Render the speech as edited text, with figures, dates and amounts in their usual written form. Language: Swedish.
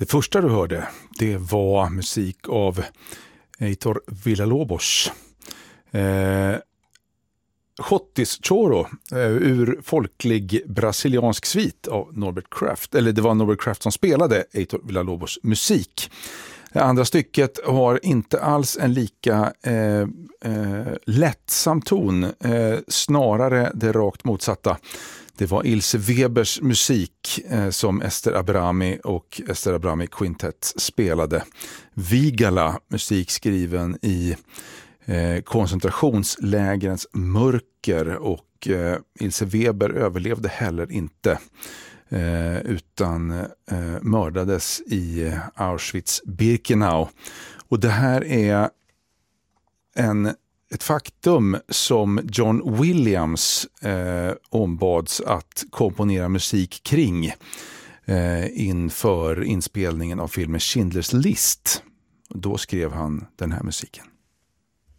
Det första du hörde, det var musik av Heitor Villa-Lobos. Chotis Choro ur folklig brasiliansk svit av Norbert Kraft. Eller det var Norbert Kraft som spelade Heitor Villa-Lobos musik. Det andra stycket har inte alls en lika lättsam ton, snarare det rakt motsatta. Det var Ilse Webers musik som Ester Abrami och Ester Abrami Quintet spelade. Vigala, musik skriven i koncentrationslägrens mörker, och Ilse Weber överlevde heller inte utan mördades i Auschwitz-Birkenau. Och det här är ett faktum som John Williams ombads att komponera musik kring inför inspelningen av filmen Schindler's List. Då skrev han den här musiken.